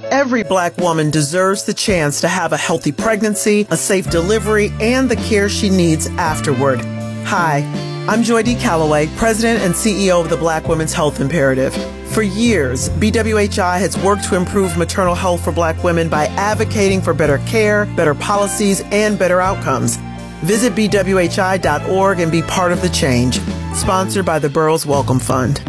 Every Black woman deserves the chance to have a healthy pregnancy, a safe delivery, and the care she needs afterward. Hi, I'm Joy D. Calloway, President and CEO of the Black Women's Health Imperative. For years, BWHI has worked to improve maternal health for Black women by advocating for better care, better policies, and better outcomes. Visit bwhi.org and be part of the change. Sponsored by the Burroughs Welcome Fund.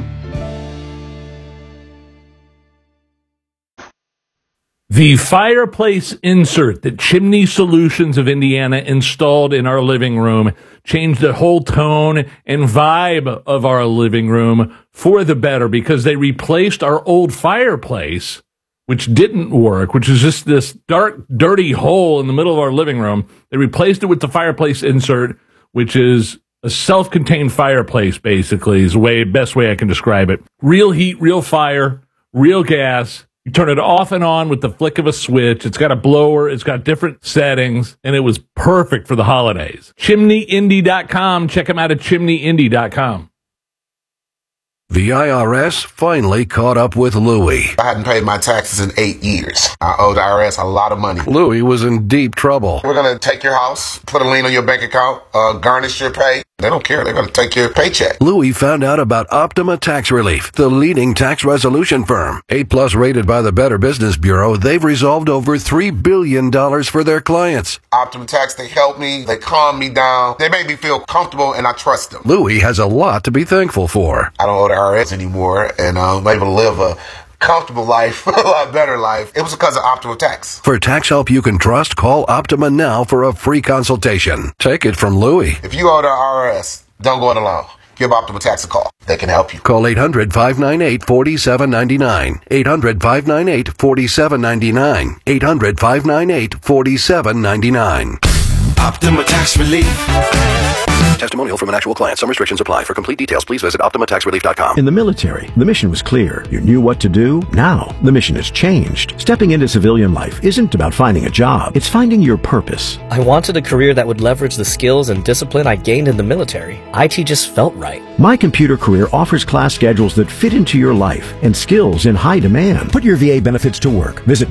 The fireplace insert that Chimney Solutions of Indiana installed in our living room changed the whole tone and vibe of our living room for the better, because they replaced our old fireplace, which didn't work, which is just this dark, dirty hole in the middle of our living room. They replaced it with the fireplace insert, which is a self-contained fireplace, basically, is the best way I can describe it. Real heat, real fire, real gas. You turn it off and on with the flick of a switch. It's got a blower. It's got different settings, and it was perfect for the holidays. ChimneyIndy.com. Check them out at ChimneyIndy.com. The IRS finally caught up with Louie. I hadn't paid my taxes in 8 years. I owed the IRS a lot of money. Louie was in deep trouble. We're going to take your house, put a lien on your bank account, garnish your pay. They don't care. They're going to take your paycheck. Louie found out about Optima Tax Relief, the leading tax resolution firm. 8+ rated by the Better Business Bureau, they've resolved over $3 billion for their clients. Optima Tax, they help me. They calm me down. They make me feel comfortable, and I trust them. Louie has a lot to be thankful for. I don't owe the IRS anymore, and I'm able to live a comfortable life, a lot better life. It was because of Optima Tax. For tax help you can trust, call Optima now for a free consultation. Take it from Louie. If you owe the IRS, don't go it alone. Give Optima Tax a call. They can help you. Call 800-598-4799. 800-598-4799. 800-598-4799. Optima Tax Relief. Testimonial from an actual client. Some restrictions apply. For complete details, please visit OptimaTaxRelief.com. In the military, the mission was clear. You knew what to do. Now, the mission has changed. Stepping into civilian life isn't about finding a job. It's finding your purpose. I wanted a career that would leverage the skills and discipline I gained in the military. IT just felt right. My Computer Career offers class schedules that fit into your life and skills in high demand. Put your VA benefits to work. Visit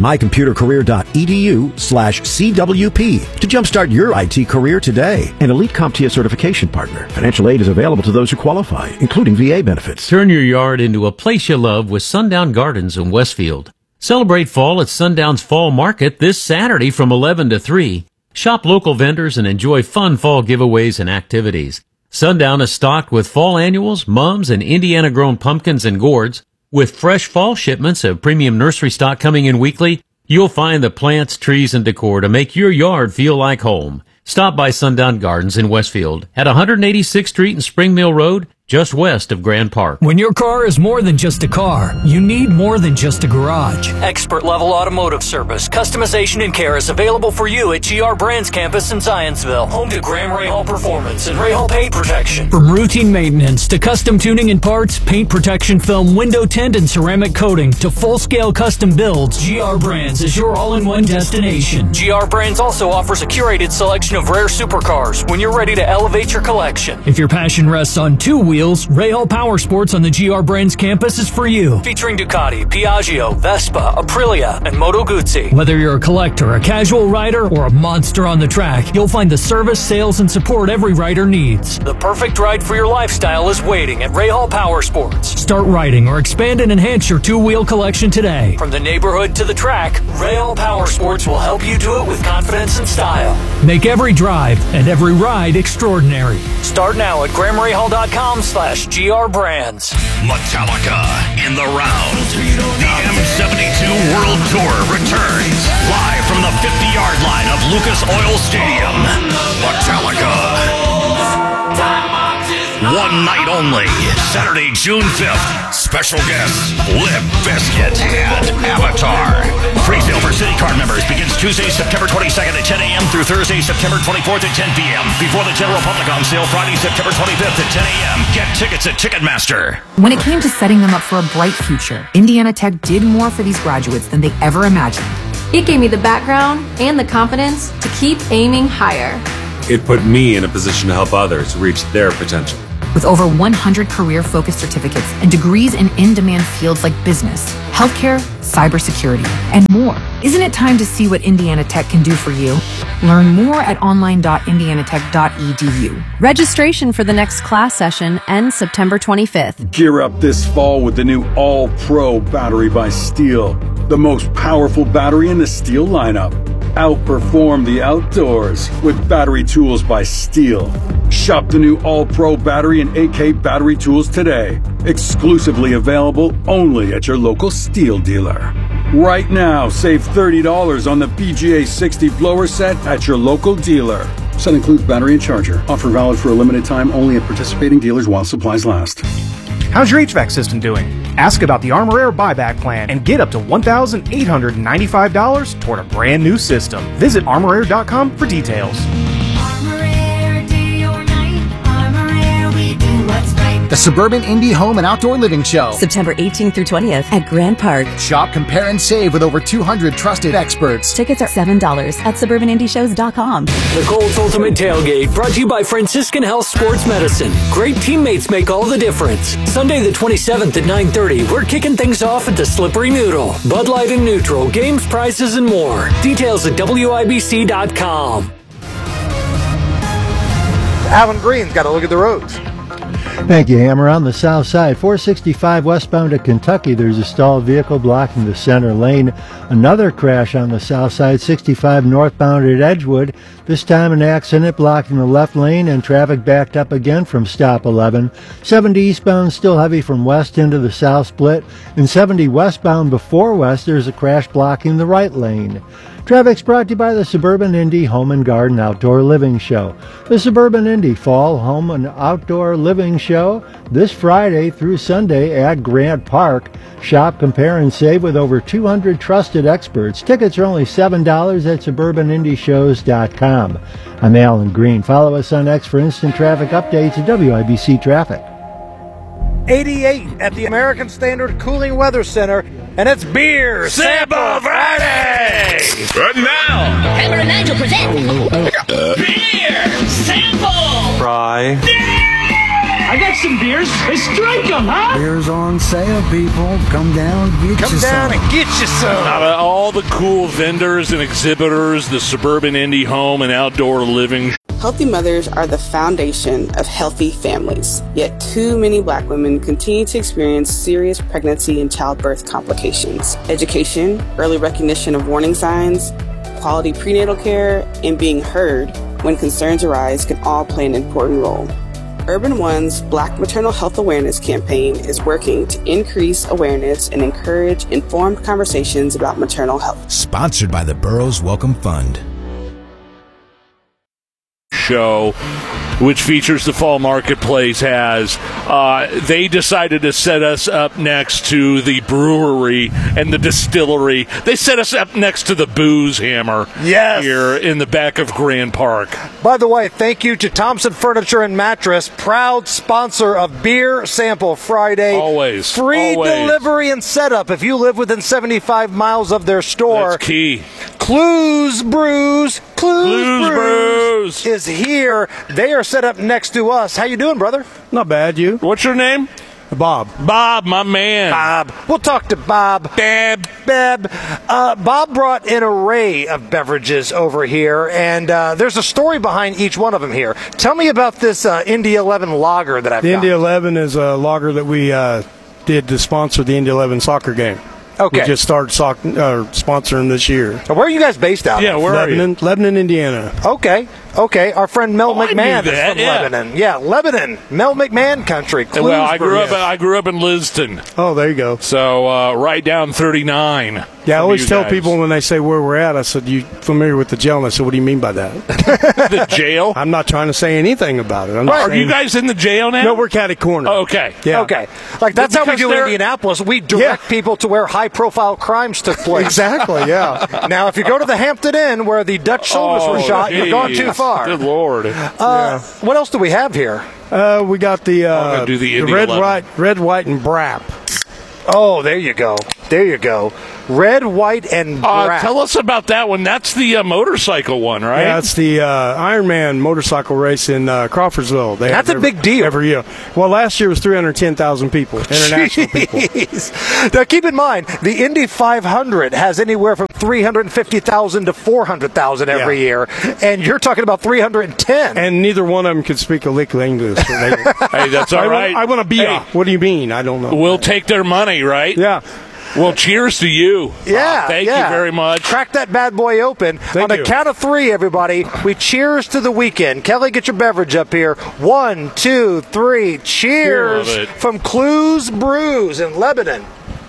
mycomputercareer.edu/CWP to jumpstart your IT career today. An elite CompTIA certification partner. Financial aid is available to those who qualify, including VA benefits. Turn your yard into a place you love with Sundown Gardens in Westfield. Celebrate fall at Sundown's Fall Market this Saturday from 11 to 3. Shop local vendors and enjoy fun fall giveaways and activities. Sundown is stocked with fall annuals, mums, and Indiana-grown pumpkins and gourds. With fresh fall shipments of premium nursery stock coming in weekly, you'll find the plants, trees, and decor to make your yard feel like home. Stop by Sundown Gardens in Westfield at 186th Street and Spring Mill Road, just west of Grand Park. When your car is more than just a car, you need more than just a garage. Expert-level automotive service, customization, and care is available for you at GR Brands campus in Zionsville, home to Graham Rahal Performance and Rahal Paint Protection. From routine maintenance to custom tuning and parts, paint protection film, window tint, and ceramic coating to full-scale custom builds, GR Brands is your all-in-one destination. GR Brands also offers a curated selection of rare supercars when you're ready to elevate your collection. If your passion rests on two-wheel, Rahal Power Sports on the GR Brands campus is for you. Featuring Ducati, Piaggio, Vespa, Aprilia, and Moto Guzzi. Whether you're a collector, a casual rider, or a monster on the track, you'll find the service, sales, and support every rider needs. The perfect ride for your lifestyle is waiting at Rahal Power Sports. Start riding or expand and enhance your two-wheel collection today. From the neighborhood to the track, Rahal Power Sports will help you do it with confidence and style. Make every drive and every ride extraordinary. Start now at GrahamRahal.com/GR Brands. Metallica in the round. The M72 World Tour returns live from the 50-yard line of Lucas Oil Stadium. Metallica. One night only, Saturday, June 5th. Special guests, Limp Bizkit and Avatar. Pre-sale for City Card members begins Tuesday, September 22nd at 10 a.m. through Thursday, September 24th at 10 p.m. Before the general public on sale Friday, September 25th at 10 a.m. Get tickets at Ticketmaster. When it came to setting them up for a bright future, Indiana Tech did more for these graduates than they ever imagined. It gave me the background and the confidence to keep aiming higher. It put me in a position to help others reach their potential. With over 100 career-focused certificates and degrees in in-demand fields like business, healthcare, cybersecurity, and more. Isn't it time to see what Indiana Tech can do for you? Learn more at online.indianatech.edu. Registration for the next class session ends September 25th. Gear up this fall with the new All-Pro battery by Steel, the most powerful battery in the Steel lineup. Outperform the outdoors with battery tools by Steel. Shop the new All-Pro battery and AK battery tools today. Exclusively available only at your local Steel dealer. Right now, save $30 on the PGA 60 blower set at your local dealer. Set includes battery and charger. Offer valid for a limited time only at participating dealers while supplies last. How's your HVAC system doing? Ask about the Armor Air buyback plan and get up to $1,895 toward a brand new system. Visit ArmorAir.com for details. The Suburban Indie Home and Outdoor Living Show. September 18th through 20th at Grand Park. Shop, compare, and save with over 200 trusted experts. Tickets are $7 at suburbanindieshows.com. The Colts Ultimate Tailgate, brought to you by Franciscan Health Sports Medicine. Great teammates make all the difference. Sunday the 27th at 9:30, we're kicking things off at the Slippery Noodle. Bud Light and Neutral, games, prizes, and more. Details at WIBC.com. Alan Green's got to look at the roads. Thank you, Hammer. On the south side, 465 westbound to Kentucky, there's a stalled vehicle blocking the center lane. Another crash on the south side, 65 northbound at Edgewood. This time an accident blocking the left lane and traffic backed up again from stop 11. 70 eastbound still heavy from west into the south split. And 70 westbound before west, there's a crash blocking the right lane. Traffic's brought to you by the Suburban Indy Home and Garden Outdoor Living Show. The Suburban Indy Fall Home and Outdoor Living Show this Friday through Sunday at Grant Park. Shop, compare, and save with over 200 trusted experts. Tickets are only $7 at suburbanindieshows.com. I'm Alan Green. Follow us on X for instant traffic updates at WIBC Traffic. 88 at the American Standard Cooling Weather Center, and it's Beer Sample Friday! Right now! Hammer and Nigel present Beer Sample Friday! I got some beers. Let's drink them, huh? Beers on sale, people. Come down, get you some. Come down and get you some. Out of all the cool vendors and exhibitors, the Suburban Indy Home and Outdoor Living. Healthy mothers are the foundation of healthy families. Yet too many Black women continue to experience serious pregnancy and childbirth complications. Education, early recognition of warning signs, quality prenatal care, and being heard when concerns arise can all play an important role. Urban One's Black Maternal Health Awareness campaign is working to increase awareness and encourage informed conversations about maternal health. Sponsored by the Burroughs Welcome Fund. Show, which features the Fall Marketplace, has they decided to set us up next to the brewery and the distillery. They set us up next to the Booze Hammer. Yes. Here in the back of Grand Park. By the way, thank you to Thompson Furniture and Mattress, proud sponsor of Beer Sample Friday. Always. Free delivery and setup if you live within 75 miles of their store. That's key. Clues Brews is here. They are set up next to us. How you doing, brother? Not bad, you? What's your name? Bob. Bob, my man. Bob. We'll talk to Bob. Beb. Bob brought an array of beverages over here, and there's a story behind each one of them here. Tell me about this Indy 11 lager that I've got. The Indy 11 is a lager that we did to sponsor the Indy 11 soccer game. Okay. We just started sponsoring this year. Where are you guys based out of? Yeah, where are you? Lebanon, Indiana. Okay. Our friend Mel McMahon is from Lebanon. Yeah, Lebanon. Mel McMahon country. Well, I grew up in Liston. Oh, there you go. So right down 39. Yeah, I always tell people when they say where we're at, I said, you familiar with the jail? And I said, what do you mean by that? The jail? I'm not trying to say anything about it. Are you guys in the jail now? No, we're Caddy Corner. Oh, okay. Yeah. Okay. Like, that's how we do Indianapolis. We direct people to where high-profile crimes took place. Exactly, yeah. Now, if you go to the Hampton Inn where the Dutch soldiers were shot, you're going too far. Good Lord. What else do we have here? We got the Indy red, white, and Brap. Oh, there you go. There you go. Red, white, and black. Tell us about that one. That's the motorcycle one, right? Yeah, it's the Ironman motorcycle race in Crawfordsville. That's a big deal. Every year. Well, last year was 310,000 people, international people. Now, keep in mind, the Indy 500 has anywhere from 350,000 to 400,000 every year, and you're talking about 310. And neither one of them could speak a lick of English. Hey, that's all right. I want to be What do you mean? I don't know. We'll take their money, right? Yeah. Well, cheers to you. Yeah. Thank you very much. Crack that bad boy open. On the count of 3, everybody, we cheers to the weekend. Kelly, get your beverage up here. 1, 2, 3. Cheers from Clues Brews in Lebanon.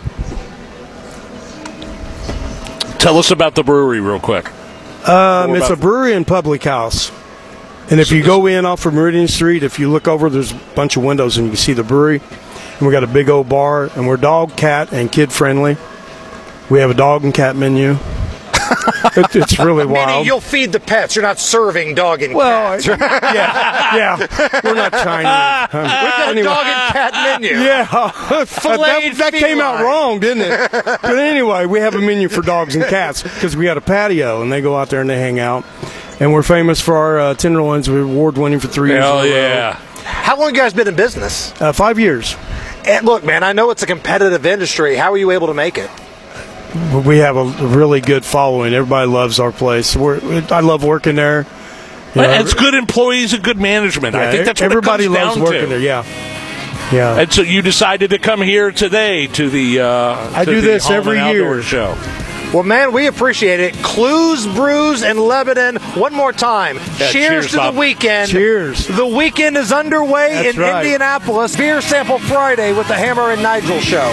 Tell us about the brewery real quick. It's a brewery and public house. And if you go in off of Meridian Street, if you look over, there's a bunch of windows and you can see the brewery. And we got a big old bar, and we're dog, cat, and kid friendly. We have a dog and cat menu. It's really wild. Meaning you'll feed the pets. You're not serving dog and cats. Yeah. We're not Chinese. We've got a dog and cat menu. Yeah. that came out wrong, didn't it? But anyway, we have a menu for dogs and cats because we got a patio, and they go out there and they hang out. And we're famous for our tenderloins. We're award-winning for 3 years. Hell yeah. How long have you guys been in business? 5 years. And look, man, I know it's a competitive industry. How are you able to make it? We have a really good following. Everybody loves our place. I love working there. It's good employees and good management. I think that's what everybody it comes loves down working to. there. Yeah. And so you decided to come here today to the I do this every year show. Well, man, we appreciate it. Clues Brews in Lebanon. One more time. Yeah, cheers to Bob. the weekend. Cheers. The weekend is underway in Indianapolis. Beer Sample Friday with the Hammer and Nigel Show.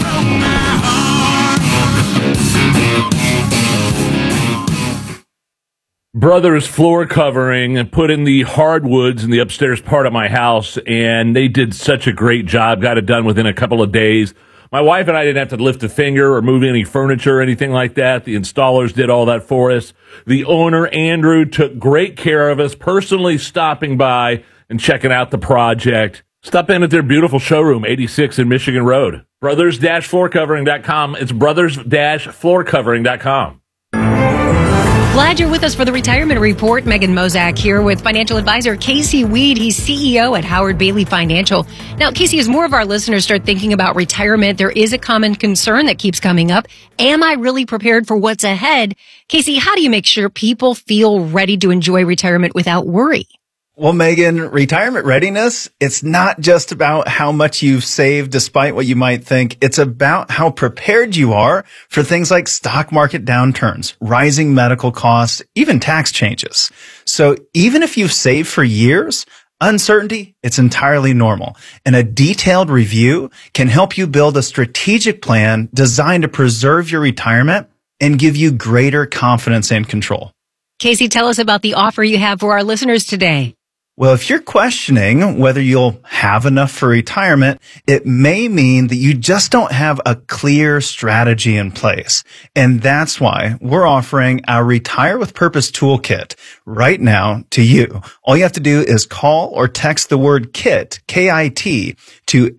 Brothers Floor Covering and put in the hardwoods in the upstairs part of my house, and they did such a great job. Got it done within a couple of days. My wife and I didn't have to lift a finger or move any furniture or anything like that. The installers did all that for us. The owner, Andrew, took great care of us, personally stopping by and checking out the project. Stop in at their beautiful showroom, 86 in Michigan Road. Brothers-floorcovering.com. It's brothers-floorcovering.com. Glad you're with us for the Retirement Report. Megan Mozak here with financial advisor Casey Weed. He's CEO at Howard Bailey Financial. Now, Casey, as more of our listeners start thinking about retirement, there is a common concern that keeps coming up. Am I really prepared for what's ahead? Casey, how do you make sure people feel ready to enjoy retirement without worry? Well, Megan, retirement readiness, it's not just about how much you've saved despite what you might think. It's about how prepared you are for things like stock market downturns, rising medical costs, even tax changes. So even if you've saved for years, uncertainty, it's entirely normal. And a detailed review can help you build a strategic plan designed to preserve your retirement and give you greater confidence and control. Casey, tell us about the offer you have for our listeners today. Well, if you're questioning whether you'll have enough for retirement, it may mean that you just don't have a clear strategy in place. And that's why we're offering our Retire with Purpose Toolkit right now to you. All you have to do is call or text the word KIT, K-I-T, to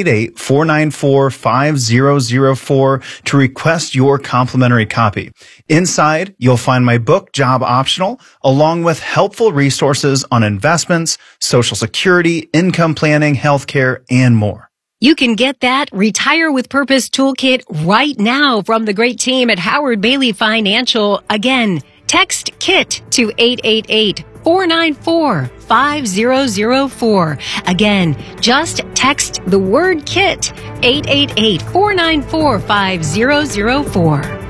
888-494-5004 to request your complimentary copy. Inside, you'll find my book, Job Optional, along with helpful resources on investments, Social Security, income planning, healthcare, and more. You can get that Retire with Purpose Toolkit right now from the great team at Howard Bailey Financial. Again, text KIT to 888-494-5004. Again, just text the word KIT, 888-494-5004.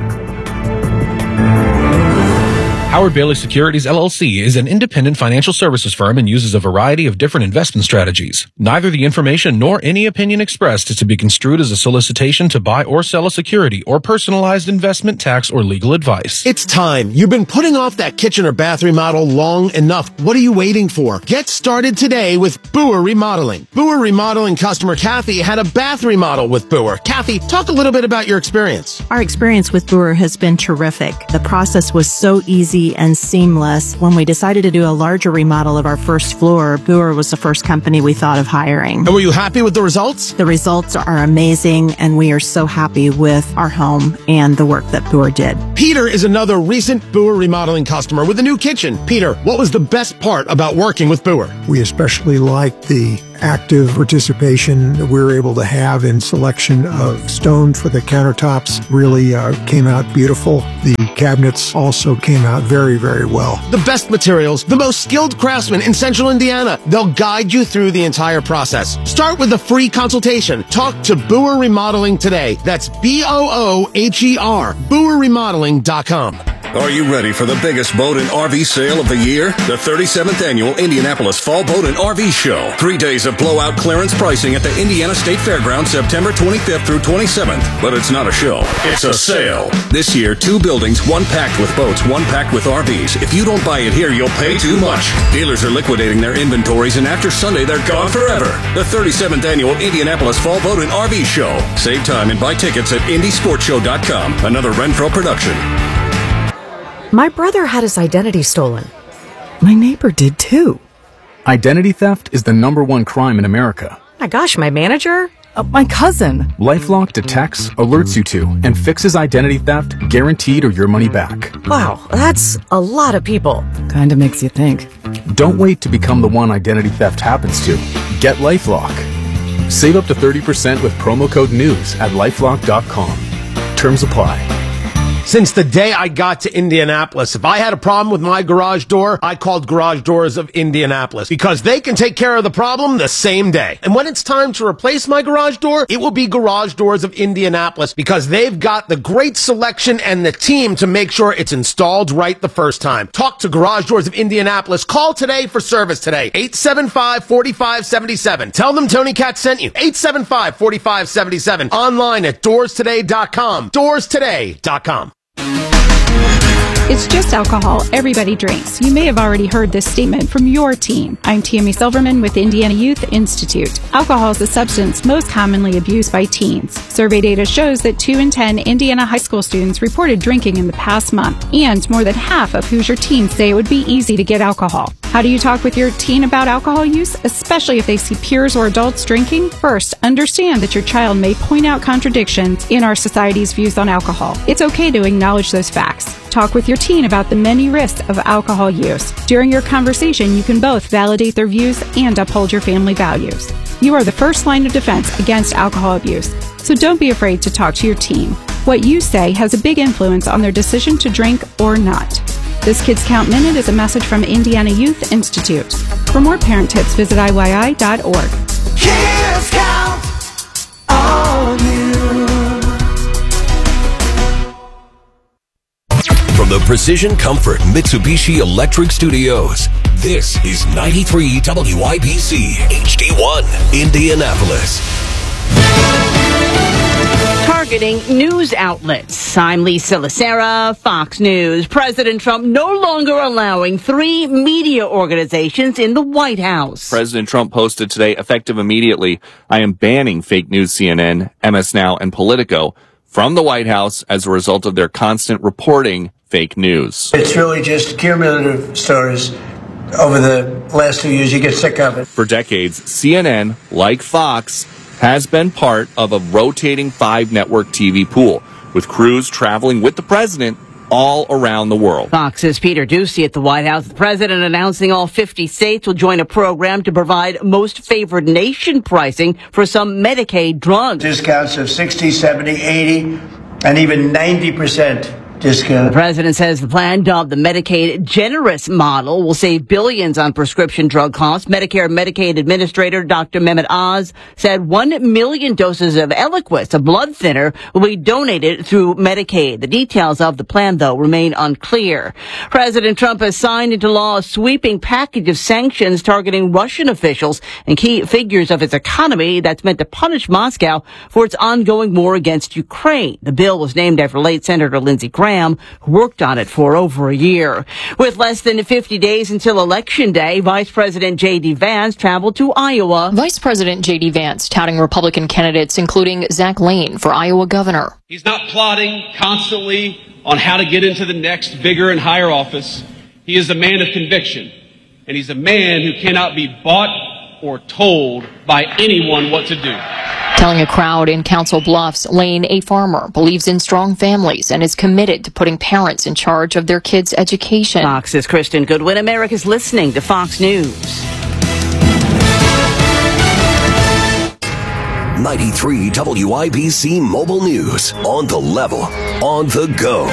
Howard Bailey Securities, LLC is an independent financial services firm and uses a variety of different investment strategies. Neither the information nor any opinion expressed is to be construed as a solicitation to buy or sell a security or personalized investment, tax, or legal advice. It's time. You've been putting off that kitchen or bath remodel long enough. What are you waiting for? Get started today with Boer Remodeling. Boer Remodeling customer Kathy had a bath remodel with Boer. Kathy, talk a little bit about your experience. Our experience with Boer has been terrific. The process was so easy easy and seamless. When we decided to do a larger remodel of our first floor, Boer was the first company we thought of hiring. And were you happy with the results? The results are amazing, and we are so happy with our home and the work that Boer did. Peter is another recent Boer remodeling customer with a new kitchen. Peter, what was the best part about working with Boer? We especially liked the active participation that we were able to have in selection of stone for the countertops. Really came out beautiful. The cabinets also came out very, very well. The best materials, the most skilled craftsmen in Central Indiana. They'll guide you through the entire process. Start with a free consultation. Talk to Boer Remodeling today. That's Booher, BoerRemodeling.com. Are you ready for the biggest boat and RV sale of the year? The 37th Annual Indianapolis Fall Boat and RV Show. 3 days of blowout clearance pricing at the Indiana State Fairgrounds, September 25th through 27th. But it's not a show. It's a sale. This year, 2 buildings, 1 packed with boats, 1 packed with RVs. If you don't buy it here, you'll pay too much. Dealers are liquidating their inventories, and after Sunday, they're gone forever. The 37th Annual Indianapolis Fall Boat and RV Show. Save time and buy tickets at IndySportsShow.com. Another Renfro production. My brother had his identity stolen. My neighbor did too. Identity theft is the #1 crime in America. My gosh, my manager? My cousin. LifeLock detects, alerts you to, and fixes identity theft, guaranteed or your money back. Wow, that's a lot of people. Kinda makes you think. Don't wait to become the one identity theft happens to. Get LifeLock. Save up to 30% with promo code NEWS at LifeLock.com. Terms apply. Since the day I got to Indianapolis, if I had a problem with my garage door, I called Garage Doors of Indianapolis because they can take care of the problem the same day. And when it's time to replace my garage door, it will be Garage Doors of Indianapolis because they've got the great selection and the team to make sure it's installed right the first time. Talk to Garage Doors of Indianapolis. Call today for service today. 875-4577. Tell them Tony Katz sent you. 875-4577. Online at doorstoday.com. Doorstoday.com. It's just alcohol. Everybody drinks. You may have already heard this statement from your teen. I'm Tammy Silverman with Indiana Youth Institute. Alcohol is the substance most commonly abused by teens. Survey data shows that 2 in 10 Indiana high school students reported drinking in the past month, and more than half of Hoosier teens say it would be easy to get alcohol. How do you talk with your teen about alcohol use, especially if they see peers or adults drinking? First, understand that your child may point out contradictions in our society's views on alcohol. It's okay to acknowledge those facts. Talk with your teen about the many risks of alcohol use. During your conversation, you can both validate their views and uphold your family values. You are the first line of defense against alcohol abuse, so don't be afraid to talk to your teen. What you say has a big influence on their decision to drink or not. This Kids Count Minute is a message from Indiana Youth Institute. For more parent tips, visit IYI.org. Kids Count on you. From the Precision Comfort Mitsubishi Electric Studios, this is 93 WIBC HD1 Indianapolis. Targeting news outlets. I'm Lisa Lacera, Fox News. President Trump no longer allowing 3 media organizations in the White House. President Trump posted today, effective immediately, I am banning fake news CNN, MS Now, and Politico from the White House as a result of their constant reporting fake news. It's really just cumulative stories. Over the last 2 years, you get sick of it. For decades, CNN, like Fox, has been part of a rotating 5-network TV pool, with crews traveling with the president all around the world. Fox's Peter Doocy at the White House. The president announcing all 50 states will join a program to provide most favored nation pricing for some Medicaid drugs. Discounts of 60, 70, 80, and even 90%. Discount. The president says the plan, dubbed the Medicaid Generous Model, will save billions on prescription drug costs. Medicare and Medicaid Administrator Dr. Mehmet Oz said 1 million doses of Eliquis, a blood thinner, will be donated through Medicaid. The details of the plan, though, remain unclear. President Trump has signed into law a sweeping package of sanctions targeting Russian officials and key figures of its economy that's meant to punish Moscow for its ongoing war against Ukraine. The bill was named after late Senator Lindsey Graham, Graham, who worked on it for over a year. With less than 50 days until Election Day, Vice President J.D. Vance traveled to Iowa. Vice President J.D. Vance touting Republican candidates, including Zach Lane for Iowa governor. He's not plotting constantly on how to get into the next bigger and higher office. He is a man of conviction, and he's a man who cannot be bought or told by anyone what to do. Telling a crowd in Council Bluffs, Lane, a farmer, believes in strong families and is committed to putting parents in charge of their kids' education. Fox's Kristen Goodwin. America's listening to Fox News. 93 WIBC Mobile News. On the level, on the go.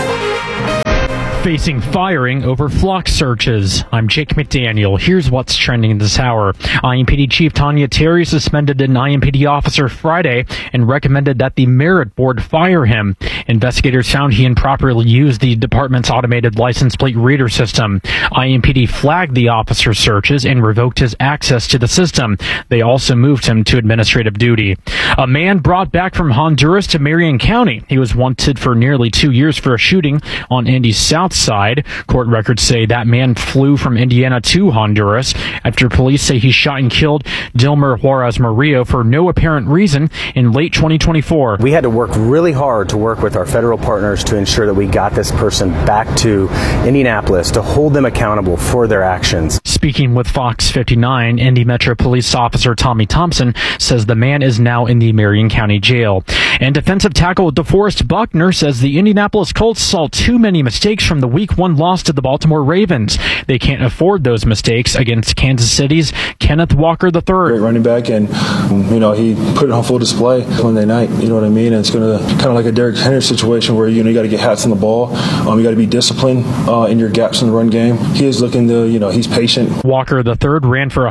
Facing firing over flock searches. I'm Jake McDaniel. Here's what's trending this hour. IMPD Chief Tanya Terry suspended an IMPD officer Friday and recommended that the merit board fire him. Investigators found he improperly used the department's automated license plate reader system. IMPD flagged the officer's searches and revoked his access to the system. They also moved him to administrative duty. A man brought back from Honduras to Marion County. He was wanted for nearly 2 years for a shooting on Indy's south side. Court records say that man flew from Indiana to Honduras after police say he shot and killed Dilmer Juarez Murillo for no apparent reason in late 2024. We had to work really hard to work with our federal partners to ensure that we got this person back to Indianapolis to hold them accountable for their actions. Speaking with Fox 59, Indy Metro Police Officer Tommy Thompson says the man is now in the Marion County Jail. And defensive tackle DeForest Buckner says the Indianapolis Colts saw too many mistakes from the Week 1 loss to the Baltimore Ravens. They can't afford those mistakes against Kansas City's Kenneth Walker III. Great running back, and he put it on full display Monday night. You know what I mean? And it's going to kind of like a Derrick Henry situation where you got to get hats on the ball. You got to be disciplined in your gaps in the run game. He is looking to, he's patient. Walker III ran for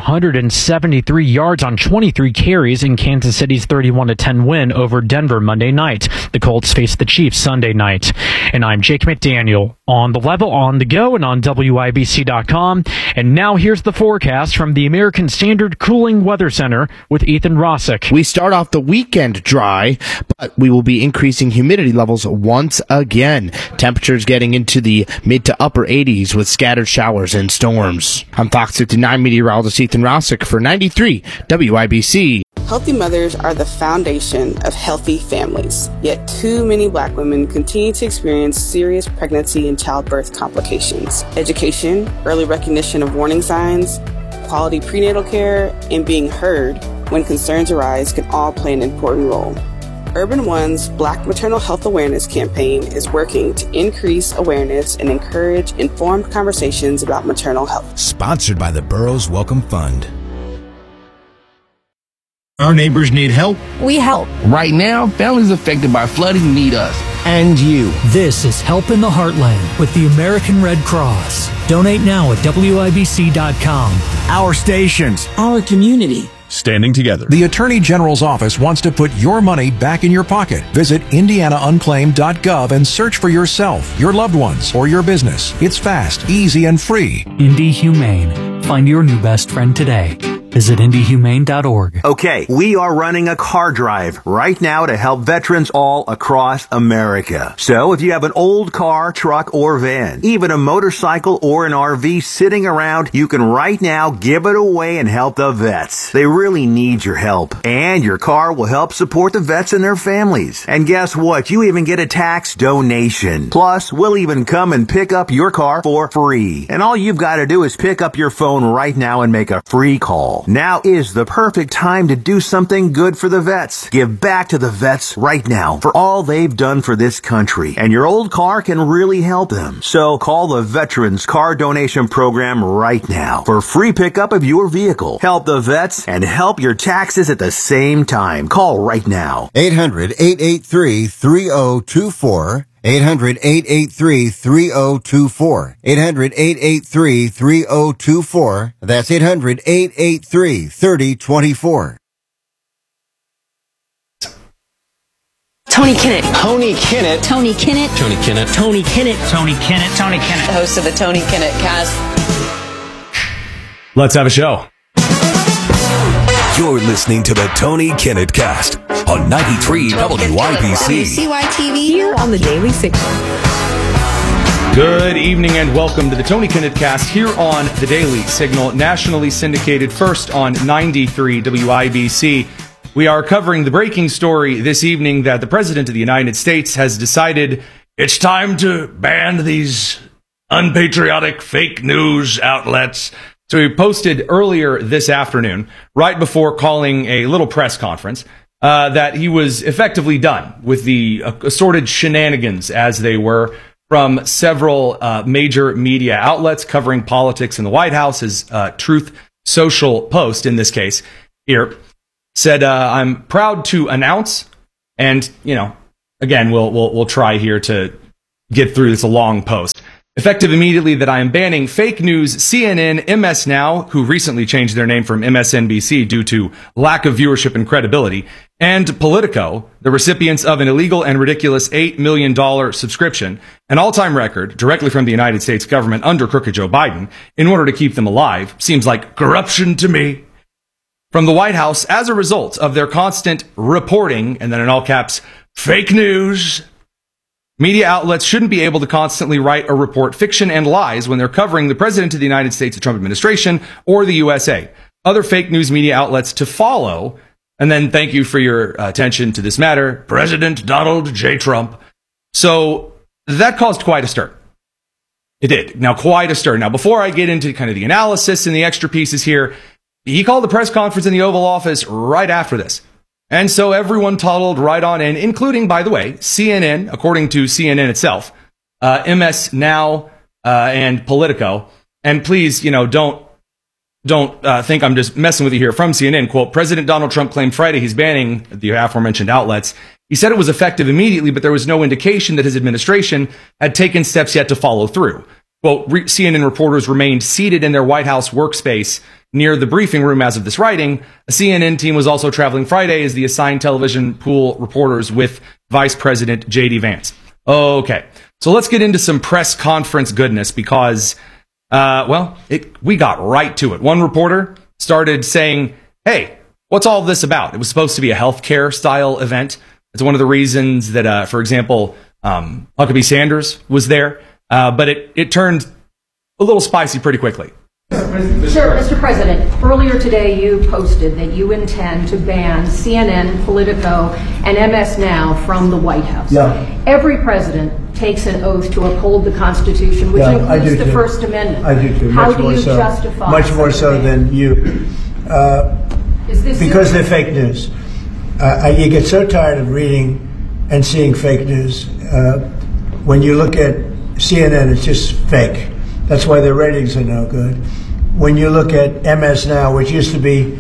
173 yards on 23 carries in Kansas City's 31-10 win over Denver Monday night. The Colts faced the Chiefs Sunday night. And I'm Jake McDaniel. On the level, on the go, and on WIBC.com. And now here's the forecast from the American Standard Cooling Weather Center with Ethan Rossick. We start off the weekend dry, but we will be increasing humidity levels once again. Temperatures getting into the mid to upper 80s with scattered showers and storms. I'm Fox 59 meteorologist Ethan Rossick for 93 WIBC. Healthy mothers are the foundation of healthy families. Yet too many Black women continue to experience serious pregnancy and childbirth complications. Education, early recognition of warning signs, quality prenatal care, and being heard when concerns arise can all play an important role. Urban One's Black Maternal Health Awareness campaign is working to increase awareness and encourage informed conversations about maternal health. Sponsored by the Burroughs Welcome Fund. Our neighbors need help. We help. Right now, families affected by flooding need us. And you. This is Help in the Heartland with the American Red Cross. Donate now at WIBC.com. Our stations. Our community. Standing together. The Attorney General's office wants to put your money back in your pocket. Visit IndianaUnclaimed.gov and search for yourself, your loved ones, or your business. It's fast, easy, and free. Indy Humane. Find your new best friend today. Visit IndyHumane.org. Okay, we are running a car drive right now to help veterans all across America. So if you have an old car, truck, or van, even a motorcycle or an RV sitting around, you can right now give it away and help the vets. They really need your help. And your car will help support the vets and their families. And guess what? You even get a tax donation. Plus, we'll even come and pick up your car for free. And all you've got to do is pick up your phone right now and make a free call. Now is the perfect time to do something good for the vets. Give back to the vets right now for all they've done for this country. And your old car can really help them. So call the Veterans Car Donation Program right now for free pickup of your vehicle. Help the vets and help your taxes at the same time. Call right now. 800-883-3024. 800-883-3024. 800-883-3024. That's 800-883-3024. Tony Kinnett. Tony Kinnett. Tony Kinnett. Tony Kinnett. Tony Kinnett. Tony Kinnett. Tony Kinnett. The host of the Tony Kinnett Cast. Let's have a show. You're listening to the Tony Kinnett Cast on 93 WIBC. WCYTV here on the Daily Signal. Good evening and welcome to the Tony Kinnett Cast here on the Daily Signal, nationally syndicated first on 93 WIBC. We are covering the breaking story this evening that the President of the United States has decided it's time to ban these unpatriotic fake news outlets. So he posted earlier this afternoon, right before calling a little press conference, that he was effectively done with the assorted shenanigans, as they were, from several major media outlets covering politics in the White House. His Truth Social post, in this case, here, said, I'm proud to announce, and, you know, again, we'll try here to get through this long post. Effective immediately that I am banning fake news, CNN, MS Now, who recently changed their name from MSNBC due to lack of viewership and credibility, and Politico, the recipients of an illegal and ridiculous $8 million subscription, an all-time record directly from the United States government under crooked Joe Biden, in order to keep them alive. Seems like corruption to me. From the White House as a result of their constant reporting, and then in all caps, fake news. Media outlets shouldn't be able to constantly write or report fiction and lies when they're covering the President of the United States, the Trump administration, or the USA. Other fake news media outlets to follow, and then thank you for your attention to this matter, President Donald J. Trump. So that caused quite a stir. It did. Now, quite a stir. Now, before I get into kind of the analysis and the extra pieces here, he called the press conference in the Oval Office right after this. And so everyone toddled right on in, including, by the way, CNN, according to CNN itself, MS Now, and Politico. And please, you know, don't think I'm just messing with you here. From CNN, quote, President Donald Trump claimed Friday he's banning the aforementioned outlets. He said it was effective immediately, but there was no indication that his administration had taken steps yet to follow through. Quote, CNN reporters remained seated in their White House workspace near the briefing room as of this writing. A CNN team was also traveling Friday as the assigned television pool reporters with Vice President J.D. Vance. Okay, so let's get into some press conference goodness because, we got right to it. One reporter started saying, hey, what's all this about? It was supposed to be a healthcare style event. It's one of the reasons that, for example, Huckabee Sanders was there, but it turned a little spicy pretty quickly. Sure, Mr. President, earlier today you posted that you intend to ban CNN, Politico, and MS Now from the White House. Yeah. Every president takes an oath to uphold the Constitution, which includes the First Amendment. I do too. How do you justify? Much more so than you. Because they're fake news. You get so tired of reading and seeing fake news. When you look at CNN, it's just fake. That's why their ratings are no good. When you look at MS Now, which used to be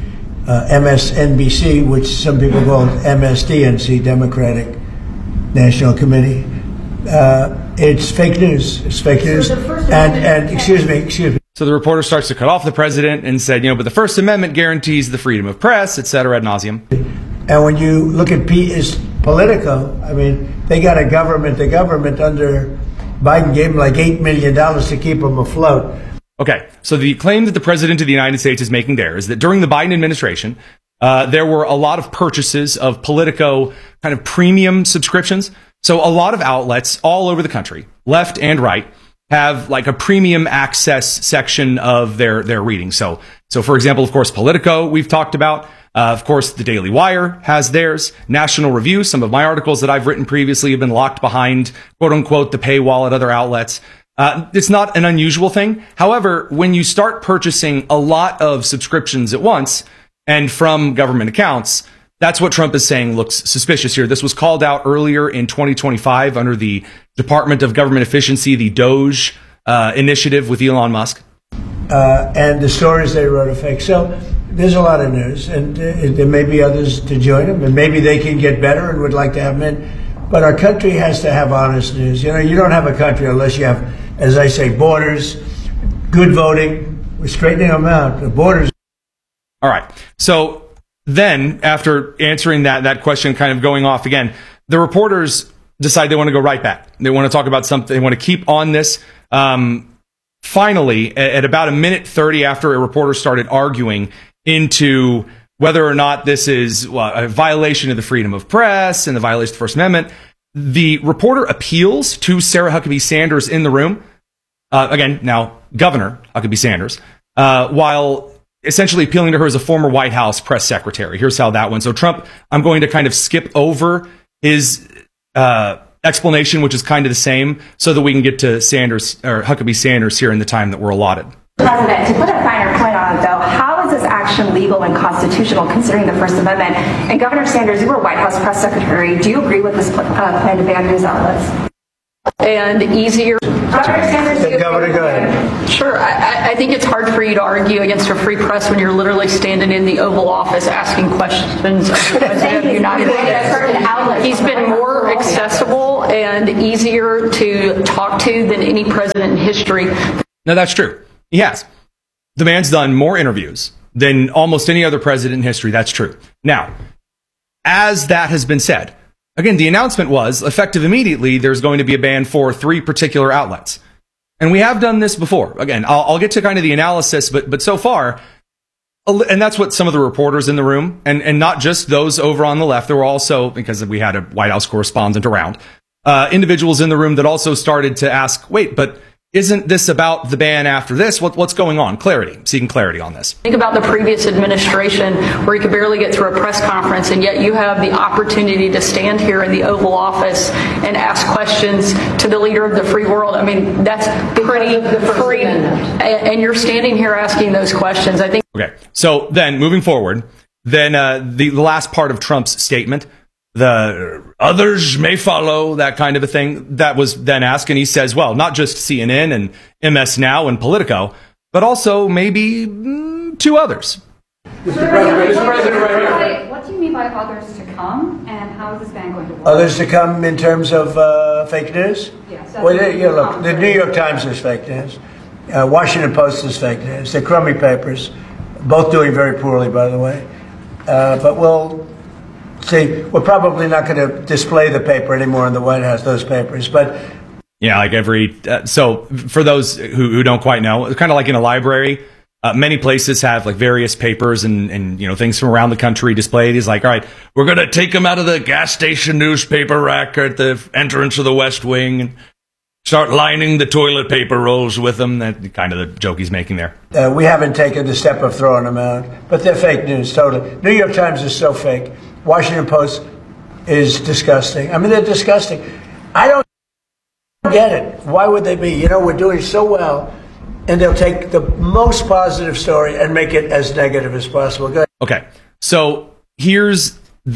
MSNBC, which some people call MSDNC, Democratic National Committee, it's fake news. It's fake news. And excuse me. So the reporter starts to cut off the president and said, but the First Amendment guarantees the freedom of press, et cetera, ad nauseum. And when you look at Politico, I mean, they got the government under Biden gave them like $8 million to keep them afloat. Okay, so the claim that the President of the United States is making there is that during the Biden administration, there were a lot of purchases of Politico kind of premium subscriptions. So a lot of outlets all over the country, left and right, have like a premium access section of their reading. So for example, of course, Politico we've talked about. Of course, the Daily Wire has theirs. National Review, some of my articles that I've written previously have been locked behind, quote unquote, the paywall at other outlets. It's not an unusual thing. However, when you start purchasing a lot of subscriptions at once and from government accounts, that's what Trump is saying looks suspicious here. This was called out earlier in 2025 under the Department of Government Efficiency, the DOGE initiative with Elon Musk. And the stories they wrote are fake. So there's a lot of news, and there may be others to join them, and maybe they can get better and would like to have them in. But our country has to have honest news. You don't have a country unless you have, as I say, borders, good voting. We're straightening them out. The borders. All right. So then, after answering that question, kind of going off again, the reporters decide they want to go right back. They want to talk about something. They want to keep on this. Finally, at about a minute 30 after a reporter started arguing into whether or not this is a violation of the freedom of press and the violation of the First Amendment, the reporter appeals to Sarah Huckabee Sanders in the room. Again, now Governor Huckabee Sanders, while essentially appealing to her as a former White House press secretary. Here's how that went. So Trump, I'm going to kind of skip over his explanation, which is kind of the same, so that we can get to Sanders or Huckabee Sanders here in the time that we're allotted. President, to put a finer point on it, though, how is this action legal and constitutional considering the First Amendment? And Governor Sanders, you were White House press secretary. Do you agree with this plan to ban news outlets? And easier. Governor Sanders, Governor, go ahead. Sure. I think it's hard for you to argue against a free press when you're literally standing in the Oval Office asking questions of the President of the United States. He's been more accessible and easier to talk to than any president in history. No, that's true. He has. The man's done more interviews than almost any other president in history. That's true. Now, as that has been said, again, the announcement was, effective immediately, there's going to be a ban for 3 particular outlets. And we have done this before. Again, I'll get to kind of the analysis, but so far, and that's what some of the reporters in the room, and not just those over on the left, there were also, because we had a White House correspondent around, individuals in the room that also started to ask, wait, but isn't this about the ban after this? What's going on? Clarity. Seeking clarity on this. Think about the previous administration where you could barely get through a press conference, and yet you have the opportunity to stand here in the Oval Office and ask questions to the leader of the free world. I mean, that's pretty free. And you're standing here asking those questions. I think. Okay. So then moving forward, then the last part of Trump's statement, the others may follow, that kind of a thing, that was then asked, and he says, well, not just CNN and MS Now and Politico, but also maybe 2 others. Mr. President, what do you mean by others to come, and how is this ban going to work? Others to come in terms of fake news? Yes. Well, look, the New York Times is fake news. Washington Post is fake news. They're crummy papers, both doing very poorly, by the way. But we'll see, we're probably not going to display the paper anymore in the White House, those papers, but... Yeah, like every... so for those who don't quite know, it's kind of like in a library, many places have like various papers and things from around the country displayed. He's like, all right, we're going to take them out of the gas station newspaper rack at the entrance of the West Wing and start lining the toilet paper rolls with them. That's kind of the joke he's making there. We haven't taken the step of throwing them out, but they're fake news, totally. New York Times is so fake. Washington Post is disgusting. I mean, they're disgusting. I don't get it. Why would they be? We're doing so well, and they'll take the most positive story and make it as negative as possible. Go ahead. Okay, so here's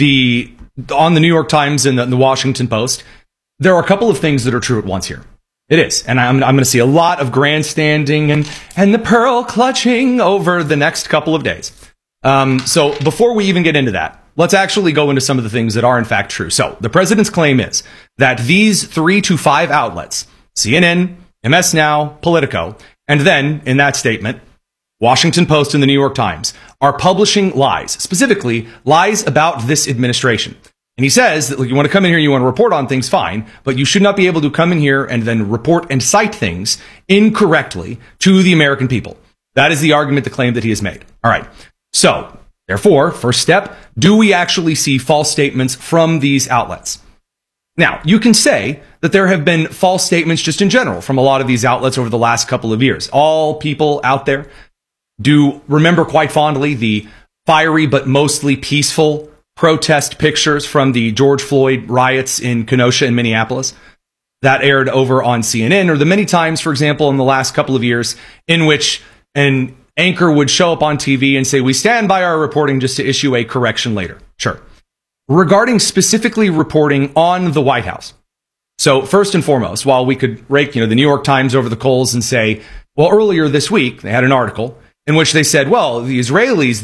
on the New York Times and the Washington Post, there are a couple of things that are true at once here. It is, and I'm going to see a lot of grandstanding and the pearl clutching over the next couple of days. So before we even get into that, let's actually go into some of the things that are in fact true. So the president's claim is that these 3 to 5 outlets, CNN, MS Now, Politico, and then in that statement, Washington Post and the New York Times, are publishing lies, specifically lies about this administration. And he says that, look, you want to come in here and you want to report on things, fine, but you should not be able to come in here and then report and cite things incorrectly to the American people. That is the argument, the claim that he has made. All right. So, therefore, first step, do we actually see false statements from these outlets? Now, you can say that there have been false statements just in general from a lot of these outlets over the last couple of years. All people out there do remember quite fondly the fiery but mostly peaceful protest pictures from the George Floyd riots in Kenosha and Minneapolis. That aired over on CNN, or the many times, for example, in the last couple of years in which an anchor would show up on TV and say, we stand by our reporting just to issue a correction later. Sure. Regarding specifically reporting on the White House. So first and foremost, while we could rake, the New York Times over the coals and say, well, earlier this week, they had an article in which they said, well, the Israelis,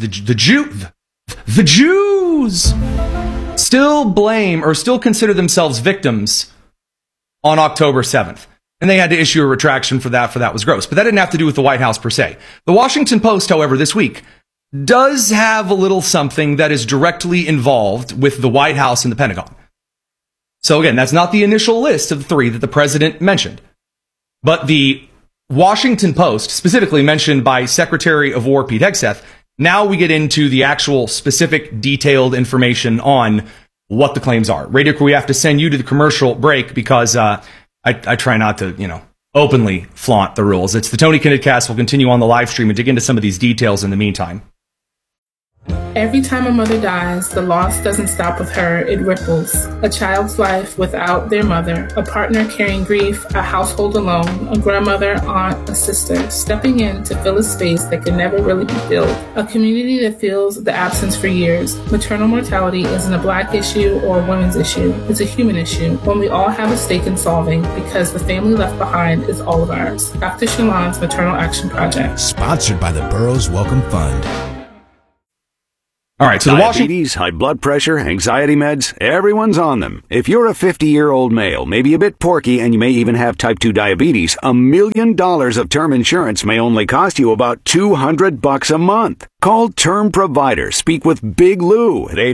the Jews still blame or still consider themselves victims on October 7th. And they had to issue a retraction for that was gross. But that didn't have to do with the White House per se. The Washington Post, however, this week does have a little something that is directly involved with the White House and the Pentagon. So again, that's not the initial list of the 3 that the president mentioned. But the Washington Post, specifically mentioned by Secretary of War Pete Hegseth, now we get into the actual specific detailed information on what the claims are. Radio Crew, we have to send you to the commercial break because I try not to, openly flaunt the rules. It's the Tony Kinnett Cast. We'll continue on the live stream and dig into some of these details in the meantime. Every time a mother dies, the loss doesn't stop with her, it ripples. A child's life without their mother, a partner carrying grief, a household alone, a grandmother, aunt, a sister, stepping in to fill a space that could never really be filled. A community that feels the absence for years. Maternal mortality isn't a Black issue or a women's issue. It's a human issue, one we all have a stake in solving because the family left behind is all of ours. Dr. Shalon's Maternal Action Project. Sponsored by the Burroughs Welcome Fund. All right, so diabetes, high blood pressure, anxiety meds, everyone's on them. If you're a 50-year-old male, maybe a bit porky, and you may even have type 2 diabetes, $1 million of term insurance may only cost you about $200 a month. Call Term Provider. Speak with Big Lou at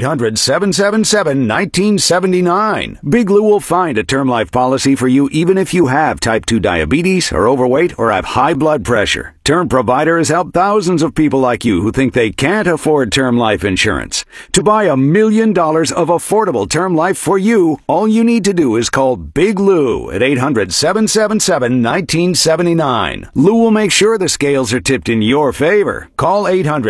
800-777-1979. Big Lou will find a term life policy for you even if you have type 2 diabetes, are overweight, or have high blood pressure. Term Provider has helped thousands of people like you who think they can't afford term life insurance. To buy $1 million of affordable term life for you, all you need to do is call Big Lou at 800-777-1979. Lou will make sure the scales are tipped in your favor. Call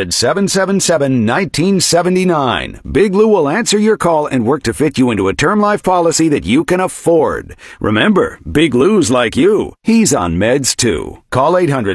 800-777-1979. Big Lou will answer your call and work to fit you into a term life policy that you can afford. Remember, Big Lou's like you. He's on meds too. Call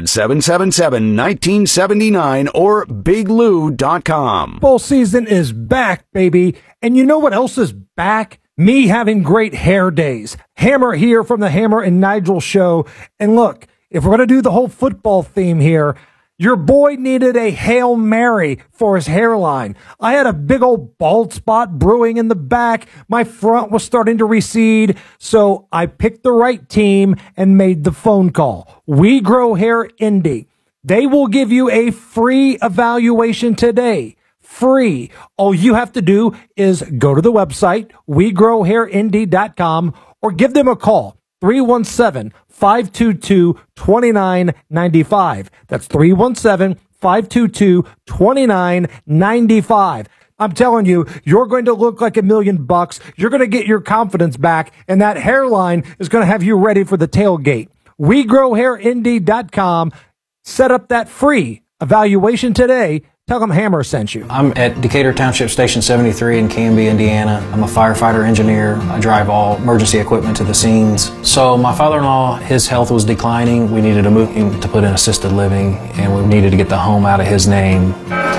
800-777-1979 or biglou.com. Bowl season is back, baby. And you know what else is back? Me having great hair days. Hammer here from the Hammer and Nigel show. And look, if we're going to do the whole football theme here, your boy needed a Hail Mary for his hairline. I had a big old bald spot brewing in the back. My front was starting to recede. So I picked the right team and made the phone call. We Grow Hair Indy. They will give you a free evaluation today. Free. All you have to do is go to the website, wegrowhairindy.com, or give them a call, 317-522-2995. That's 317-522-2995. I'm telling you, you're going to look like $1 million. You're going to get your confidence back, and that hairline is going to have you ready for the tailgate. wegrowhairindy.com. Set up that free evaluation today. Tell them Hammer sent you. I'm at Decatur Township Station 73 in Canby, Indiana. I'm a firefighter engineer. I drive all emergency equipment to the scenes. So my father-in-law, his health was declining. We needed to move him to put in assisted living, and we needed to get the home out of his name.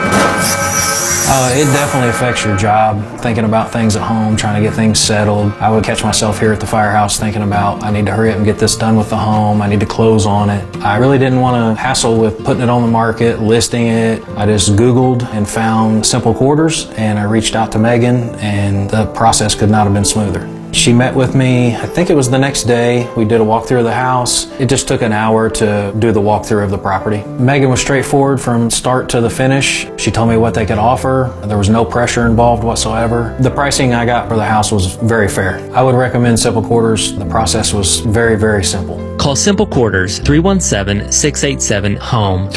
It definitely affects your job, thinking about things at home, trying to get things settled. I would catch myself here at the firehouse thinking about, I need to hurry up and get this done with the home. I need to close on it. I really didn't want to hassle with putting it on the market, listing it. I just Googled and found Simple Quarters, and I reached out to Megan, and the process could not have been smoother. She met with me, I think it was the next day. We did a walkthrough of the house. It just took an hour to do the walkthrough of the property. Megan was straightforward from start to the finish. She told me what they could offer. There was no pressure involved whatsoever. The pricing I got for the house was very fair. I would recommend Simple Quarters. The process was very, very simple. Call Simple Quarters 317-687-HOME,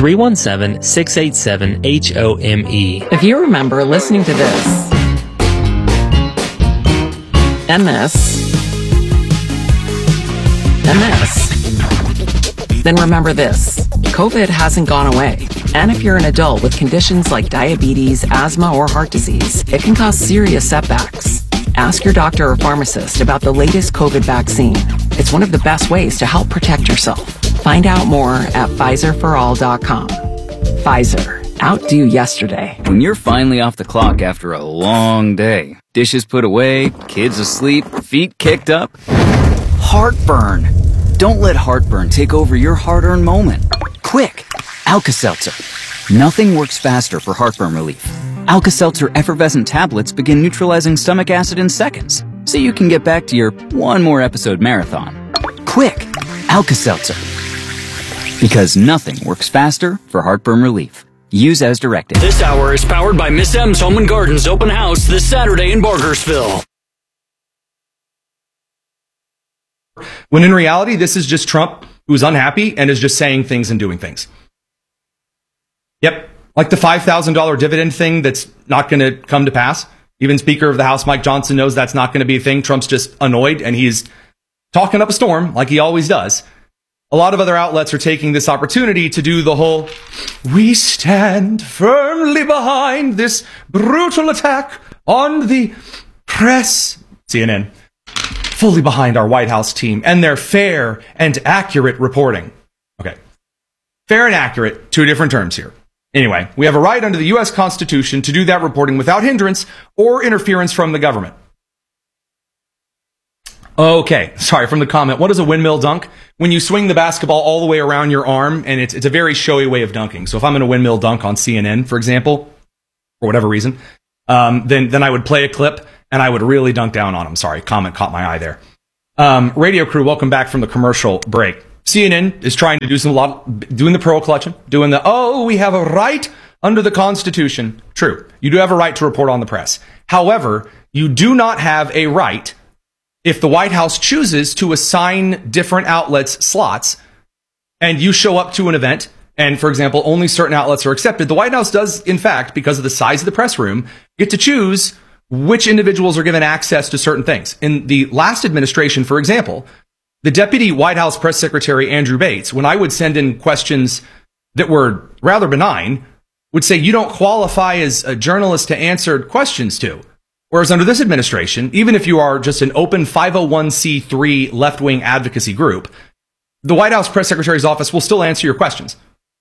317-687-HOME. If you remember listening to this, MS, then remember this. COVID hasn't gone away. And if you're an adult with conditions like diabetes, asthma, or heart disease, it can cause serious setbacks. Ask your doctor or pharmacist about the latest COVID vaccine. It's one of the best ways to help protect yourself. Find out more at PfizerForAll.com. Pfizer. Outdo yesterday. When you're finally off the clock after a long day, dishes put away, kids asleep, feet kicked up, heartburn. Don't let heartburn take over your hard-earned moment. Quick, Alka-Seltzer. Nothing works faster for heartburn relief. Alka-Seltzer effervescent tablets begin neutralizing stomach acid in seconds, so you can get back to your one more episode marathon. Quick, Alka-Seltzer. Because nothing works faster for heartburn relief. Use as directed. This hour is powered by Miss M's Home and Gardens open house this Saturday in Barkersville. When in reality, this is just Trump who's unhappy and is just saying things and doing things. Yep. Like the $5,000 dividend thing that's not going to come to pass. Even Speaker of the House Mike Johnson knows that's not going to be a thing. Trump's just annoyed, and he's talking up a storm like he always does. A lot of other outlets are taking this opportunity to do the whole, we stand firmly behind this brutal attack on the press. CNN, fully behind our White House team and their fair and accurate reporting. Okay. Fair and accurate, two different terms here. Anyway, we have a right under the U.S. Constitution to do that reporting without hindrance or interference from the government. Okay, sorry, from the comment. What is a windmill dunk? When you swing the basketball all the way around your arm, and it's a very showy way of dunking. So if I'm in a windmill dunk on CNN, for example, for whatever reason, then I would play a clip, and I would really dunk down on them. Sorry, comment caught my eye there. Radio crew, welcome back from the commercial break. CNN is trying to do doing the pearl clutching, doing we have a right under the Constitution. True, you do have a right to report on the press. However, you do not have a right if the White House chooses to assign different outlets slots and you show up to an event and, for example, only certain outlets are accepted. The White House does, in fact, because of the size of the press room, get to choose which individuals are given access to certain things. In the last administration, for example, the deputy White House press secretary, Andrew Bates, when I would send in questions that were rather benign, would say, you don't qualify as a journalist to answer questions to. Whereas under this administration, even if you are just an open 501c3 left-wing advocacy group, the White House press secretary's office will still answer your questions.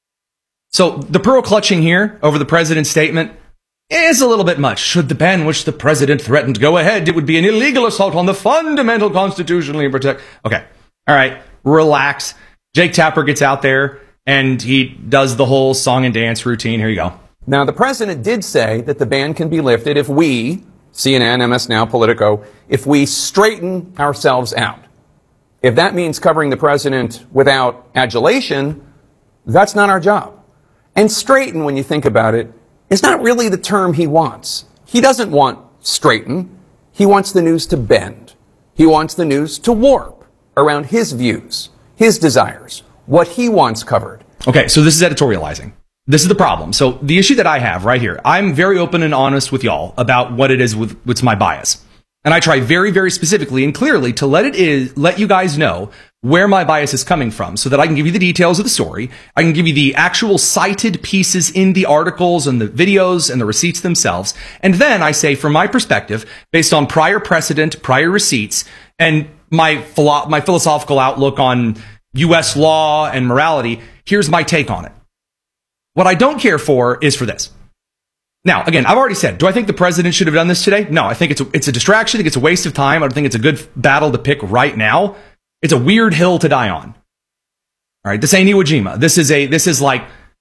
So the pearl clutching here over the president's statement is a little bit much. Should the ban which the president threatened go ahead, it would be an illegal assault on the fundamental constitutionally protect. Okay. All right. Relax. Jake Tapper gets out there and he does the whole song and dance routine. Here you go. Now, the president did say that the ban can be lifted if we, CNN, MS Now, Politico, if we straighten ourselves out. If that means covering the president without adulation, that's not our job. And straighten, when you think about it, is not really the term he wants. He doesn't want straighten. He wants the news to bend. He wants the news to warp around his views, his desires, what he wants covered. Okay, so this is editorializing. This is the problem. So the issue that I have right here, I'm very open and honest with y'all about what it is with what's my bias. And I try very, very specifically and clearly to let you guys know where my bias is coming from so that I can give you the details of the story. I can give you the actual cited pieces in the articles and the videos and the receipts themselves. And then I say, from my perspective, based on prior precedent, prior receipts, and my philosophical outlook on U.S. law and morality, here's my take on it. What I don't care for is for this. Now, again, I've already said, do I think the president should have done this today? No, I think it's a distraction. I think it's a waste of time. I don't think it's a good battle to pick right now. It's a weird hill to die on. All right, this ain't Iwo Jima. This is like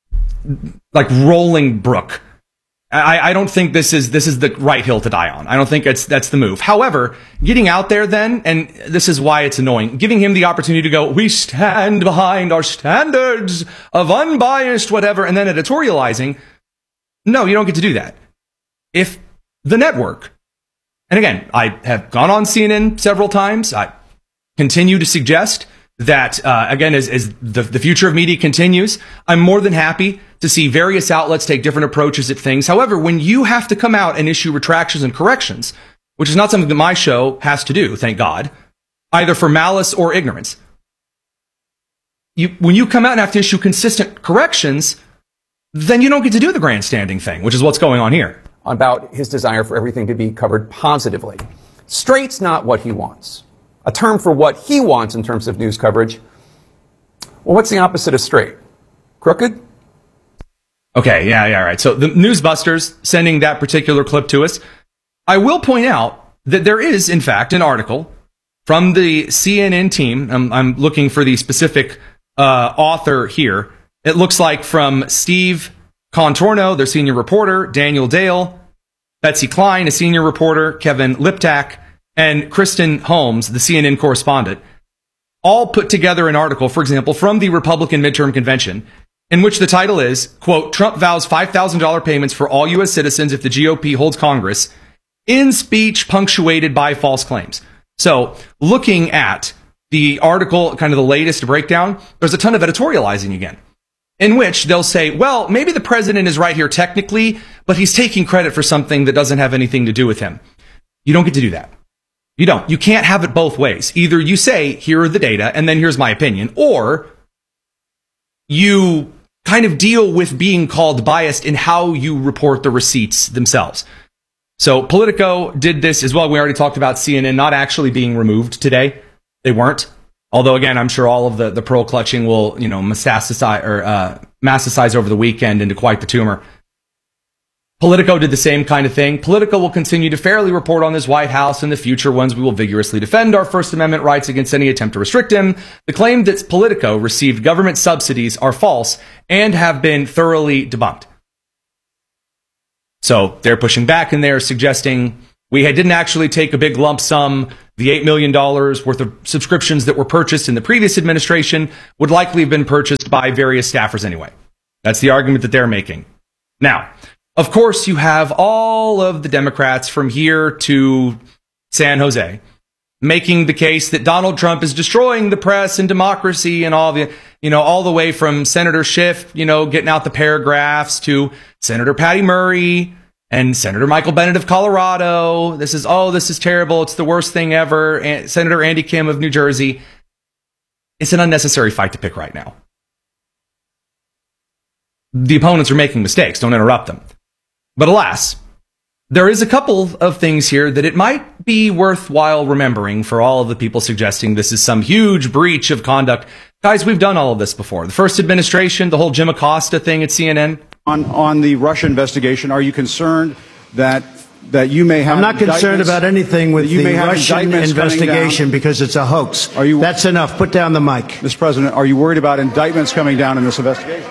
rolling brook. I don't think this is the right hill to die on. I don't think that's the move. However, getting out there then, and this is why it's annoying, giving him the opportunity to go, we stand behind our standards of unbiased whatever, and then editorializing. No, you don't get to do that. If the network, and again, I have gone on CNN several times, I continue to suggest that, again, as the future of media continues, I'm more than happy to see various outlets take different approaches at things. However, when you have to come out and issue retractions and corrections, which is not something that my show has to do, thank God, either for malice or ignorance, when you come out and have to issue consistent corrections, then you don't get to do the grandstanding thing, which is what's going on here. About his desire for everything to be covered positively. Straight's not what he wants. A term for what he wants in terms of news coverage. Well, what's the opposite of straight? Crooked? Okay, yeah, right. So the Newsbusters sending that particular clip to us. I will point out that there is, in fact, an article from the CNN team. I'm looking for the specific author here. It looks like from Steve Contorno, their senior reporter, Daniel Dale, Betsy Klein, a senior reporter, Kevin Liptak, and Kristen Holmes, the CNN correspondent, all put together an article, for example, from the Republican midterm convention, in which the title is, quote, Trump vows $5,000 payments for all U.S. citizens if the GOP holds Congress, in speech punctuated by false claims. So, looking at the article, kind of the latest breakdown, there's a ton of editorializing again. in which they'll say, well, maybe the president is right here technically, but he's taking credit for something that doesn't have anything to do with him. You don't get to do that. You don't. You can't have it both ways. Either you say, here are the data, and then here's my opinion, or you kind of deal with being called biased in how you report the receipts themselves. So Politico did this as well. We already talked about CNN not actually being removed today. They weren't. Although, again, I'm sure all of the pearl clutching will, metastasize over the weekend into quite the tumor. Politico did the same kind of thing. Politico will continue to fairly report on this White House. In the future ones, we will vigorously defend our First Amendment rights against any attempt to restrict him. The claim that Politico received government subsidies are false and have been thoroughly debunked. So they're pushing back and they're suggesting we didn't actually take a big lump sum. The $8 million worth of subscriptions that were purchased in the previous administration would likely have been purchased by various staffers anyway. That's the argument that they're making. Now, of course, you have all of the Democrats from here to San Jose making the case that Donald Trump is destroying the press and democracy and all the way from Senator Schiff, getting out the paragraphs to Senator Patty Murray and Senator Michael Bennet of Colorado. This is terrible. It's the worst thing ever. And Senator Andy Kim of New Jersey. It's an unnecessary fight to pick right now. The opponents are making mistakes. Don't interrupt them. But alas, there is a couple of things here that it might be worthwhile remembering for all of the people suggesting this is some huge breach of conduct. Guys, we've done all of this before. The first administration, the whole Jim Acosta thing at CNN. On the Russia investigation, are you concerned that you may have? I'm not concerned about anything with the Russian investigation because it's a hoax. That's enough. Put down the mic. Mr. President, are you worried about indictments coming down in this investigation?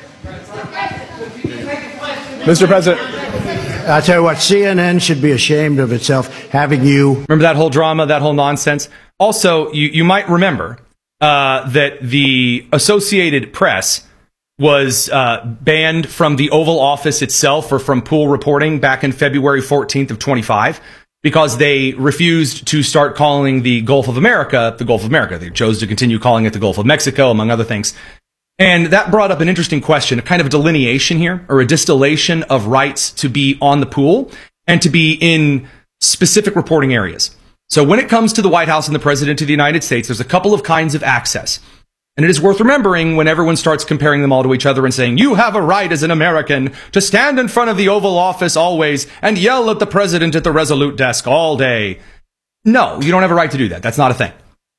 Mr. President. I'll tell you what, CNN should be ashamed of itself having you. Remember that whole drama, that whole nonsense? Also, you might remember that the Associated Press was banned from the Oval Office itself or from pool reporting back in February 14th of 25 because they refused to start calling the Gulf of America the Gulf of America. They chose to continue calling it the Gulf of Mexico, among other things. And that brought up an interesting question, a kind of delineation here, or a distillation of rights to be on the pool and to be in specific reporting areas. So when it comes to the White House and the President of the United States, there's a couple of kinds of access. And it is worth remembering when everyone starts comparing them all to each other and saying, you have a right as an American to stand in front of the Oval Office always and yell at the president at the Resolute desk all day. No, you don't have a right to do that. That's not a thing.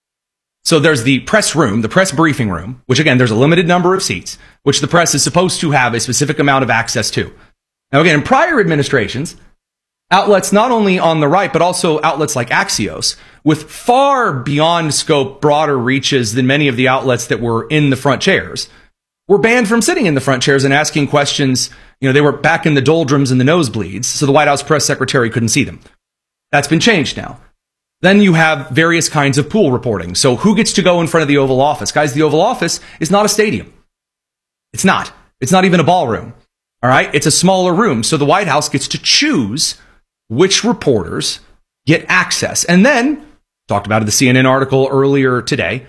So there's the press room, the press briefing room, which again, there's a limited number of seats, which the press is supposed to have a specific amount of access to. Now again, in prior administrations, outlets not only on the right, but also outlets like Axios, with far beyond scope, broader reaches than many of the outlets that were in the front chairs, were banned from sitting in the front chairs and asking questions. They were back in the doldrums and the nosebleeds, so the White House press secretary couldn't see them. That's been changed now. Then you have various kinds of pool reporting. So who gets to go in front of the Oval Office? Guys, the Oval Office is not a stadium. It's not. It's not even a ballroom. All right? It's a smaller room. So the White House gets to choose which reporters get access. And then, talked about in the CNN article earlier today,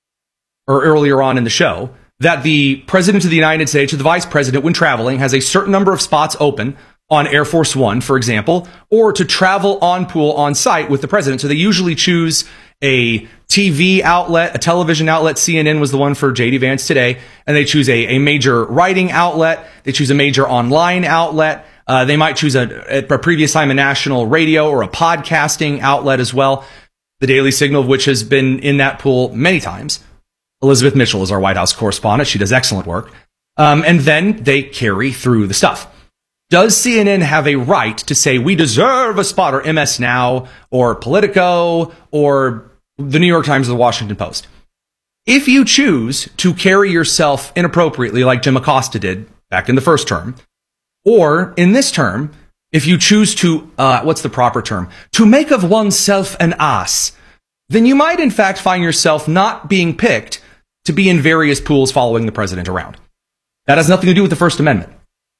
or earlier on in the show, that the President of the United States or the Vice President, when traveling, has a certain number of spots open on Air Force One, for example, or to travel on pool on site with the president. So they usually choose a TV outlet, a television outlet. CNN was the one for J.D. Vance today. And they choose a major writing outlet. They choose a major online outlet. They might choose a previous time a national radio or a podcasting outlet as well. The Daily Signal, which has been in that pool many times. Elizabeth Mitchell is our White House correspondent. She does excellent work. And then they carry through the stuff. Does CNN have a right to say we deserve a spot, or MS Now, or Politico, or the New York Times or the Washington Post? If you choose to carry yourself inappropriately like Jim Acosta did back in the first term, or in this term, if you choose to, what's the proper term? To make of oneself an ass, then you might in fact find yourself not being picked to be in various pools following the president around. That has nothing to do with the First Amendment.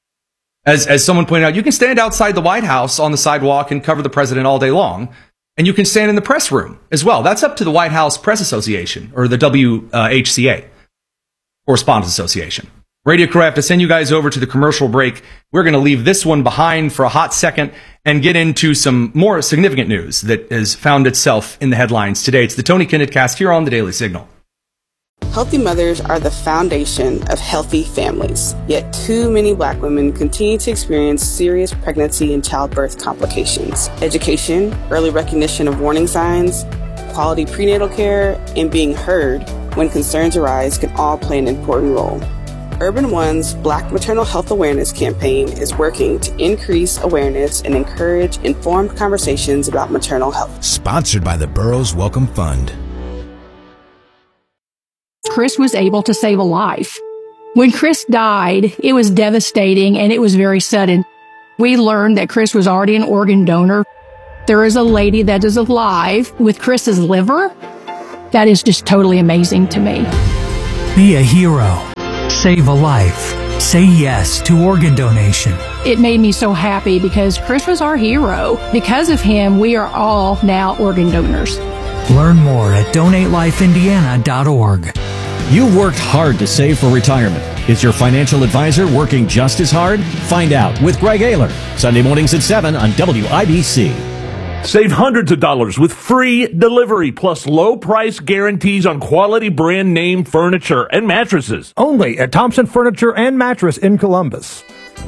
As someone pointed out, you can stand outside the White House on the sidewalk and cover the president all day long, and you can stand in the press room as well. That's up to the White House Press Association, or the WHCA, Correspondents Association. Radio crew, I have to send you guys over to the commercial break. We're going to leave this one behind for a hot second and get into some more significant news that has found itself in the headlines today. It's the Tony Kinnett Cast here on the Daily Signal. Healthy mothers are the foundation of healthy families, yet too many Black women continue to experience serious pregnancy and childbirth complications. Education, early recognition of warning signs, quality prenatal care, and being heard when concerns arise can all play an important role. Urban One's Black Maternal Health Awareness campaign is working to increase awareness and encourage informed conversations about maternal health. Sponsored by the Burroughs Welcome Fund. Chris was able to save a life. When Chris died, it was devastating and it was very sudden. We learned that Chris was already an organ donor. There is a lady that is alive with Chris's liver. That is just totally amazing to me. Be a hero. Save a life. Say yes to organ donation. It made me so happy because Chris was our hero. Because of him, we are all now organ donors. Learn more at donatelifeindiana.org. You've worked hard to save for retirement. Is your financial advisor working just as hard? Find out with Greg Ayler. Sunday mornings at 7 on WIBC. Save hundreds of dollars with free delivery plus low price guarantees on quality brand name furniture and mattresses. Only at Thompson Furniture and Mattress in Columbus.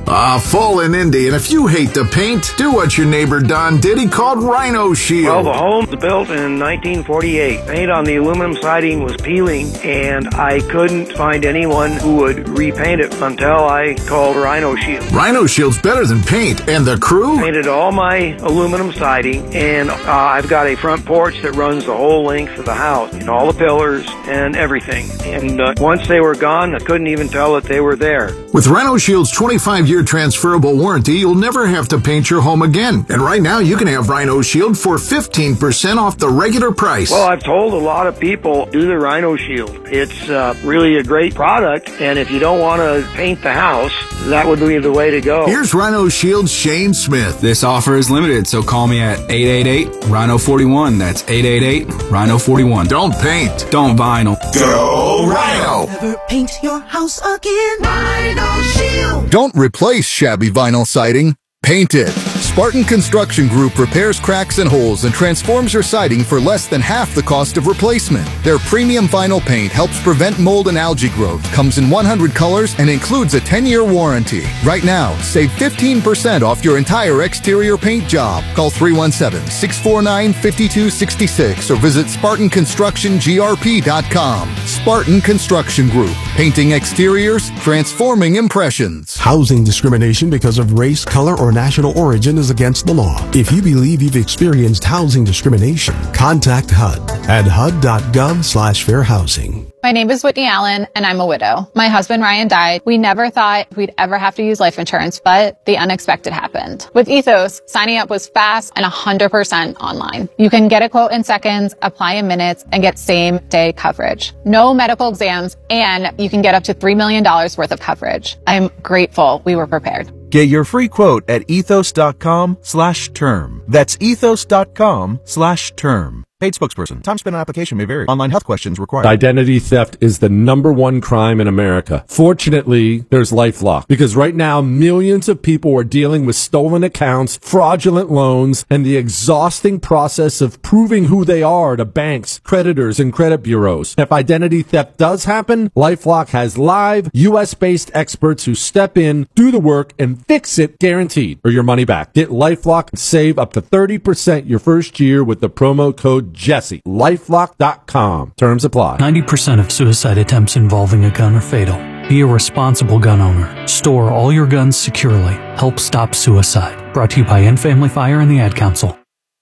Fall in Indy, and if you hate to paint, do what your neighbor Don did. He called Rhino Shield. Well, the home was built in 1948. Paint on the aluminum siding was peeling, and I couldn't find anyone who would repaint it until I called Rhino Shield. Rhino Shield's better than paint, and the crew? Painted all my aluminum siding, and I've got a front porch that runs the whole length of the house, and all the pillars and everything. And once they were gone, I couldn't even tell that they were there. With Rhino Shield's 25-year transferable warranty, you'll never have to paint your home again. And right now, you can have Rhino Shield for 15% off the regular price. Well, I've told a lot of people, do the Rhino Shield. It's really a great product, and if you don't want to paint the house, that would be the way to go. Here's Rhino Shield's Shane Smith. This offer is limited, so call me at 888-RHINO-41. That's 888-RHINO-41. Don't paint. Don't vinyl. Go Rhino! Never paint your house again. Rhino Shield! Don't replace shabby vinyl siding. Paint it. Spartan Construction Group repairs cracks and holes and transforms your siding for less than half the cost of replacement. Their premium vinyl paint helps prevent mold and algae growth, comes in 100 colors, and includes a 10-year warranty. Right now, save 15% off your entire exterior paint job. Call 317-649-5266 or visit SpartanConstructionGRP.com. Spartan Construction Group. Painting exteriors, transforming impressions. Housing discrimination because of race, color, or national origin is against the law. If you believe you've experienced housing discrimination, contact HUD at hud.gov/fair housing. My name is Whitney Allen, and I'm a widow. My husband, Ryan, died. We never thought we'd ever have to use life insurance, but the unexpected happened. With Ethos, signing up was fast and 100% online. You can get a quote in seconds, apply in minutes, and get same-day coverage. No medical exams, and you can get up to $3 million worth of coverage. I'm grateful we were prepared. Get your free quote at ethos.com/term. That's ethos.com/term. Paid spokesperson. Time spent on application may vary. Online health questions required. Identity theft is the #1 crime in America. Fortunately, there's LifeLock, because right now millions of people are dealing with stolen accounts, fraudulent loans, and the exhausting process of proving who they are to banks, creditors, and credit bureaus. If identity theft does happen, LifeLock has live US-based experts who step in, do the work, and fix it guaranteed, or your money back. Get LifeLock and save up to 30% your first year with the promo code Jesse. LifeLock.com. Terms apply. 90% of suicide attempts involving a gun are fatal. Be a responsible gun owner. Store all your guns securely. Help stop suicide. Brought to you by End Family Fire and the Ad Council.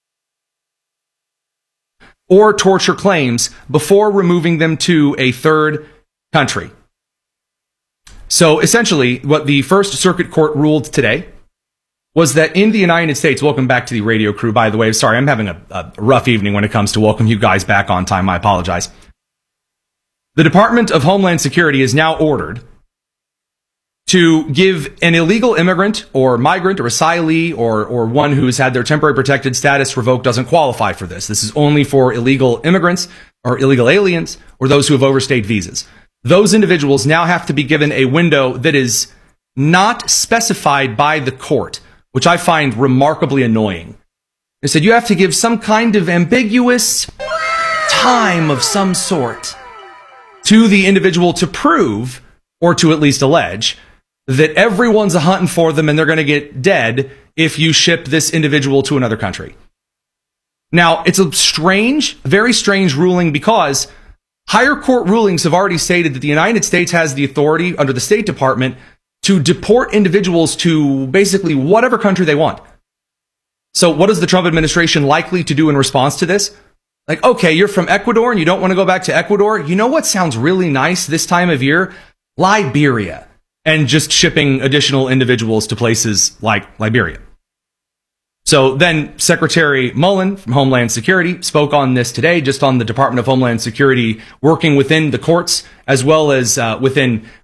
Or torture claims before removing them to a third country. So essentially, what the First Circuit Court ruled today was that in the United States, welcome back to the radio crew, by the way. Sorry, I'm having a rough evening when it comes to welcome you guys back on time. I apologize. The Department of Homeland Security is now ordered to give an illegal immigrant or migrant or asylee or one who's had their temporary protected status revoked doesn't qualify for this. This is only for illegal immigrants or illegal aliens or those who have overstayed visas. those individuals now have to be given a window that is not specified by the court, which I find remarkably annoying. They said you have to give some kind of ambiguous time of some sort to the individual to prove, or to at least allege, that everyone's a-hunting for them and they're going to get dead if you ship this individual to another country. Now, it's a strange, very strange ruling because higher court rulings have already stated that the United States has the authority under the State Department to deport individuals to basically whatever country they want. So what is the Trump administration likely to do in response to this? Like, okay, you're from Ecuador and you don't want to go back to Ecuador. You know what sounds really nice this time of year? Liberia. And just shipping additional individuals to places like Liberia. So then Secretary Mullen from Homeland Security spoke on this today, just on the Department of Homeland Security working within the courts as well as within